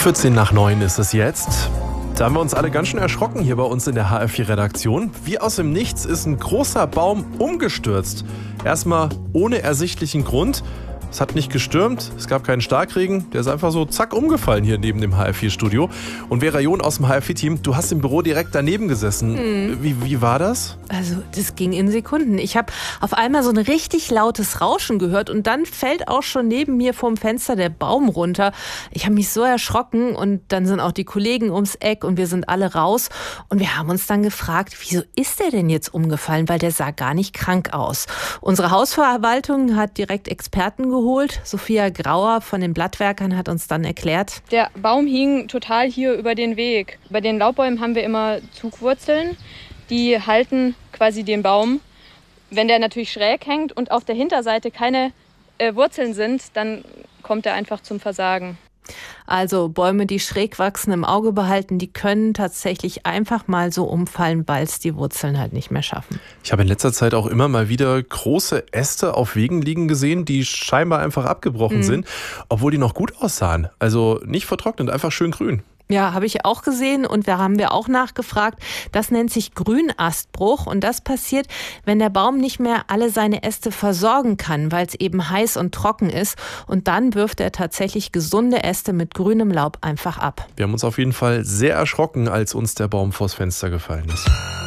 9:14 ist es jetzt. Da haben wir uns alle ganz schön erschrocken hier bei uns in der HR4-Redaktion. Wie aus dem Nichts ist ein großer Baum umgestürzt. Erstmal ohne ersichtlichen Grund. Es hat nicht gestürmt, es gab keinen Starkregen. Der ist einfach so zack umgefallen hier neben dem HR4-Studio. Und Vera John aus dem HR4-Team, du hast im Büro direkt daneben gesessen. Wie war das? Also das ging in Sekunden. Ich habe auf einmal so ein richtig lautes Rauschen gehört und dann fällt auch schon neben mir vorm Fenster der Baum runter. Ich habe mich so erschrocken und dann sind auch die Kollegen ums Eck und wir sind alle raus. Und wir haben uns dann gefragt, wieso ist der denn jetzt umgefallen? Weil der sah gar nicht krank aus. Unsere Hausverwaltung hat direkt Experten geholt. Sophia Grauer von den Blattwerkern hat uns dann erklärt. Der Baum hing total hier über den Weg. Bei den Laubbäumen haben wir immer Zugwurzeln. Die halten quasi den Baum. Wenn der natürlich schräg hängt und auf der Hinterseite keine Wurzeln sind, dann kommt er einfach zum Versagen. Also Bäume, die schräg wachsen, im Auge behalten, die können tatsächlich einfach mal so umfallen, weil es die Wurzeln halt nicht mehr schaffen. Ich habe in letzter Zeit auch immer mal wieder große Äste auf Wegen liegen gesehen, die scheinbar einfach abgebrochen sind, obwohl die noch gut aussahen. Also nicht vertrocknet, einfach schön grün. Ja, habe ich auch gesehen und da haben wir auch nachgefragt. Das nennt sich Grünastbruch und das passiert, wenn der Baum nicht mehr alle seine Äste versorgen kann, weil es eben heiß und trocken ist. Und dann wirft er tatsächlich gesunde Äste mit grünem Laub einfach ab. Wir haben uns auf jeden Fall sehr erschrocken, als uns der Baum vors Fenster gefallen ist.